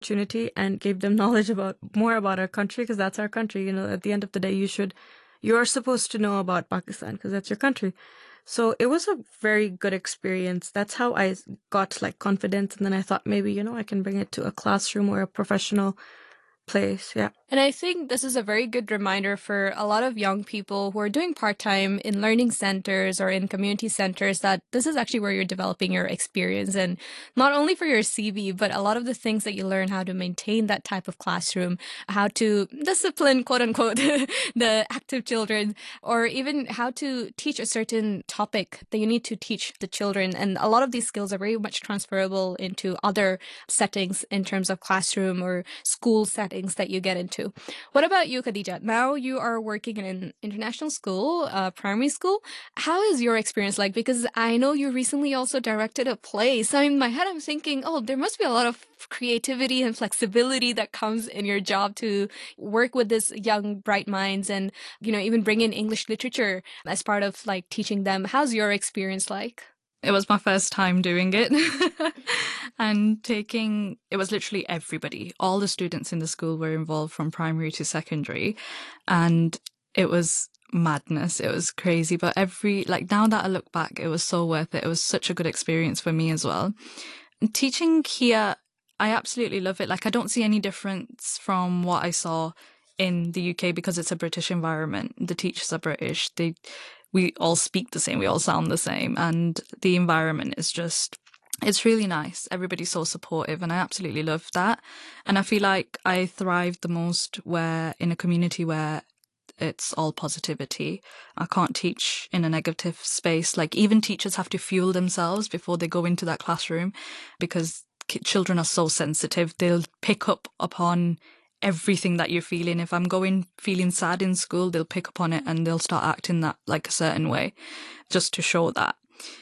opportunity and gave them knowledge about more about our country, because that's our country. At the end of the day, you're supposed to know about Pakistan because that's your country. So it was a very good experience. That's how I got like confidence. And then I thought maybe, I can bring it to a classroom or a professional place. Yeah. And I think this is a very good reminder for a lot of young people who are doing part-time in learning centers or in community centers that this is actually where you're developing your experience, and not only for your CV, but a lot of the things that you learn how to maintain that type of classroom, how to discipline, quote unquote, the active children, or even how to teach a certain topic that you need to teach the children. And a lot of these skills are very much transferable into other settings in terms of classroom or school settings that you get into. What about you, Khadija? Now you are working in an international school, primary school. How is your experience like? Because I know you recently also directed a play. So in my head, I'm thinking, oh, there must be a lot of creativity and flexibility that comes in your job to work with these young, bright minds and, even bring in English literature as part of like teaching them. How's your experience like? It was my first time doing it. And it was literally everybody. All the students in the school were involved from primary to secondary. And it was madness. It was crazy. But now that I look back, it was so worth it. It was such a good experience for me as well. And teaching here, I absolutely love it. Like, I don't see any difference from what I saw in the UK because it's a British environment. The teachers are British. We all speak the same, we all sound the same, and the environment is it's really nice. Everybody's so supportive, and I absolutely love that. And I feel like I thrive the most in a community where it's all positivity. I can't teach in a negative space. Like, even teachers have to fuel themselves before they go into that classroom because children are so sensitive. They'll pick up upon everything that you're feeling. If I'm feeling sad in school, they'll pick up on it and they'll start acting that like a certain way just to show that.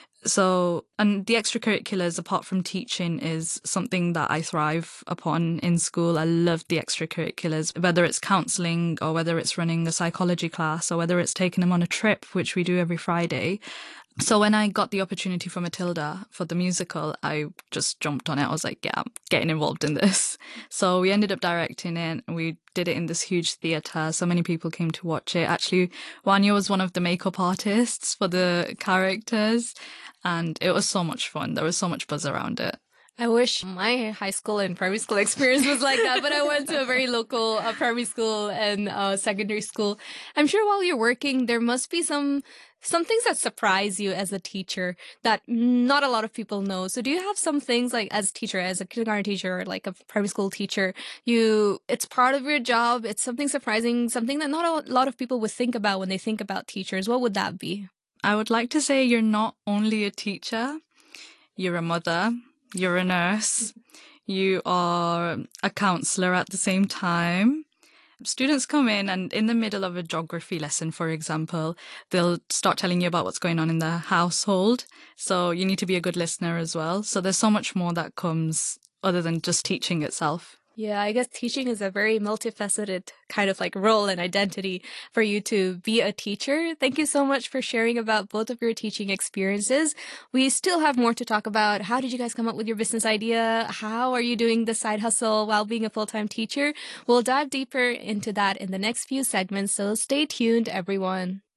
So, and the extracurriculars apart from teaching is something that I thrive upon in school. I love the extracurriculars, whether it's counselling or whether it's running a psychology class or whether it's taking them on a trip, which we do every Friday. So when I got the opportunity for Matilda for the musical, I just jumped on it. I was like, yeah, I'm getting involved in this. So we ended up directing it and we did it in this huge theatre. So many people came to watch it. Actually, Wanya was one of the makeup artists for the characters and it was so much fun. There was so much buzz around it. I wish my high school and primary school experience was like that, but I went to a very local primary school and secondary school. I'm sure while you're working, there must be some things that surprise you as a teacher that not a lot of people know. So do you have some things like as a teacher, as a kindergarten teacher, or like a primary school teacher, it's part of your job, it's something surprising, something that not a lot of people would think about when they think about teachers. What would that be? I would like to say you're not only a teacher, you're a mother, you're a nurse, you are a counsellor at the same time. Students come in and in the middle of a geography lesson, for example, they'll start telling you about what's going on in their household. So you need to be a good listener as well. So there's so much more that comes other than just teaching itself. Yeah, I guess teaching is a very multifaceted kind of like role and identity for you to be a teacher. Thank you so much for sharing about both of your teaching experiences. We still have more to talk about. How did you guys come up with your business idea? How are you doing the side hustle while being a full-time teacher? We'll dive deeper into that in the next few segments, so stay tuned, everyone.